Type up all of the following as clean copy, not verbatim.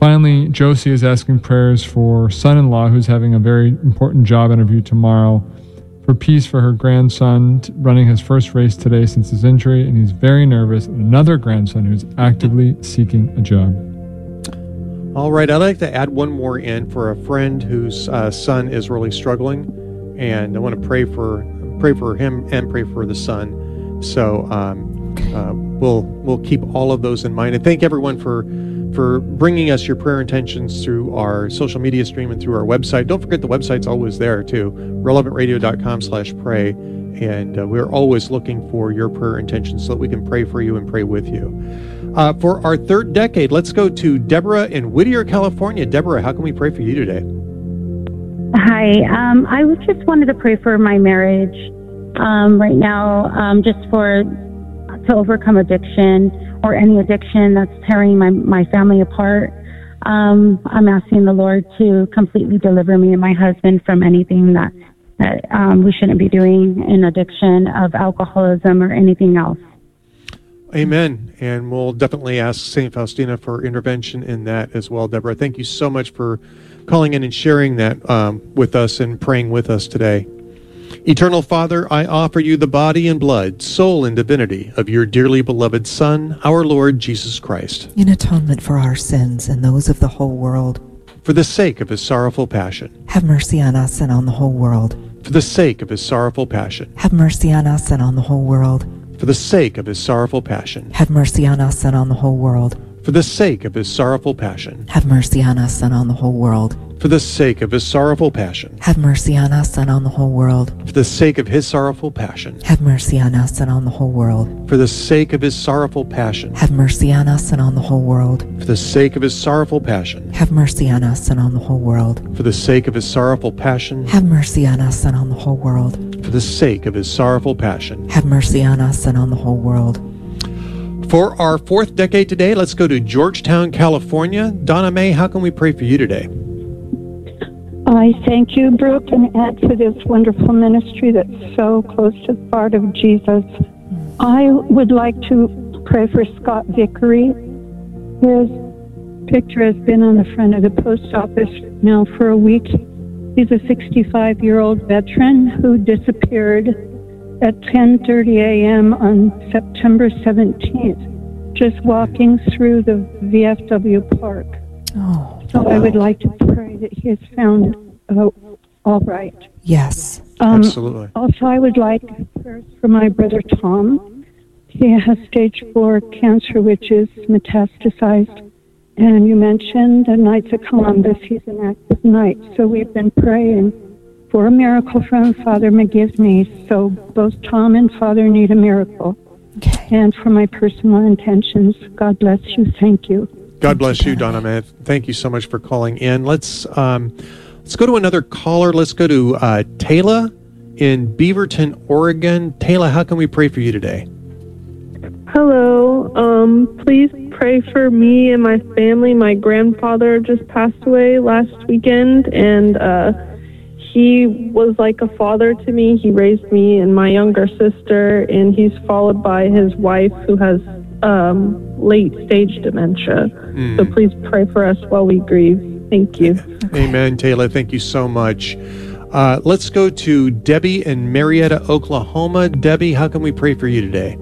Finally, Josie is asking prayers for son-in-law who's having a very important job interview tomorrow, for peace for her grandson running his first race today since his injury, and he's very nervous, and another grandson who's actively seeking a job. All right, I'd like to add one more in for a friend whose son is really struggling, and I want to pray for him and pray for the son. So we'll keep all of those in mind, and thank everyone for bringing us your prayer intentions through our social media stream and through our website. Don't forget the website's always there too, relevantradio.com/pray. And we're always looking for your prayer intentions so that we can pray for you and pray with you. For our third decade, let's go to Deborah in Whittier, California. Deborah, how can we pray for you today? Hi. I just wanted to pray for my marriage right now, just to overcome addiction or any addiction that's tearing my family apart. I'm asking the Lord to completely deliver me and my husband from anything that we shouldn't be doing in addiction of alcoholism or anything else. Amen. And we'll definitely ask St. Faustina for intervention in that as well. Deborah, thank you so much for calling in and sharing that with us and praying with us today. Eternal Father, I offer you the body and blood, soul and divinity of your dearly beloved Son, our Lord Jesus Christ, in atonement for our sins and those of the whole world. For the sake of his sorrowful passion. Have mercy on us and on the whole world. For the sake of his sorrowful passion. Have mercy on us and on the whole world. For the sake of his sorrowful passion. Have mercy on us and on the whole world. For the sake of his sorrowful passion. Have mercy on us and on the whole world. For the sake of his sorrowful passion. Have mercy on us and on the whole world. For the sake of his sorrowful passion. Have mercy on us and on the whole world. For the sake of his sorrowful passion. Have mercy on us and on the whole world. For the sake of his sorrowful passion. Have mercy on us and on the whole world. For the sake of his sorrowful passion. Have mercy on us and on the whole world. For the sake of his sorrowful passion. Have mercy on us and on the whole world. For our fourth decade today, let's go to Georgetown, California. Donna Mae, how can we pray for you today? I thank you, Brooke and Ed, for this wonderful ministry that's so close to the heart of Jesus. I would like to pray for Scott Vickery. His picture has been on the front of the post office now for a week. He's a 65-year-old veteran who disappeared at 10:30 a.m. on September 17th, just walking through the VFW park. So I would like to pray that he is found all right. Yes. Absolutely. Also, I would like prayers for my brother Tom. He has stage 4 cancer, which is metastasized. And you mentioned the Knights of Columbus. He's an active knight. So we've been praying for a miracle from Father McGivney. So both Tom and Father need a miracle. Okay. And for my personal intentions, God bless you. Thank you. God bless you, Donna Mae. Thank you so much for calling in. Let's go to another caller. Let's go to Taylor in Beaverton, Oregon. Taylor, how can we pray for you today? Hello. Please pray for me and my family. My grandfather just passed away last weekend, and he was like a father to me. He raised me and my younger sister, and he's followed by his wife who has late-stage dementia. So please pray for us while we grieve. Thank you. Amen, Taylor. Thank you so much. Let's go to Debbie in Marietta, Oklahoma. Debbie, how can we pray for you today?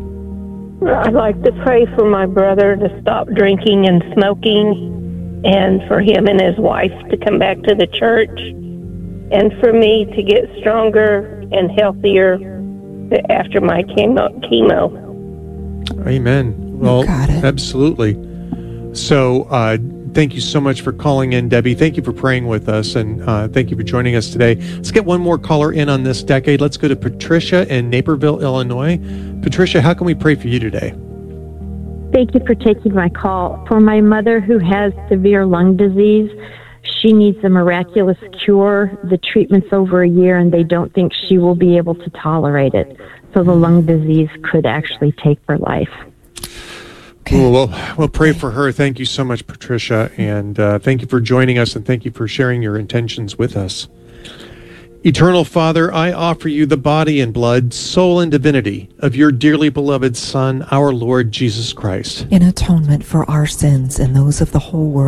I'd like to pray for my brother to stop drinking and smoking, and for him and his wife to come back to the church, and for me to get stronger and healthier after my chemo. Amen. Well, absolutely. So thank you so much for calling in, Debbie. Thank you for praying with us, and thank you for joining us today. Let's get one more caller in on this decade. Let's go to Patricia in Naperville, Illinois. Patricia, how can we pray for you today? Thank you for taking my call. For my mother who has severe lung disease, she needs a miraculous cure. The treatment's over a year, and they don't think she will be able to tolerate it. So the lung disease could actually take her life. Cool. We'll pray for her. Thank you so much, Patricia, and thank you for joining us, and thank you for sharing your intentions with us. Eternal Father, I offer you the body and blood, soul and divinity of your dearly beloved Son, our Lord Jesus Christ, in atonement for our sins and those of the whole world.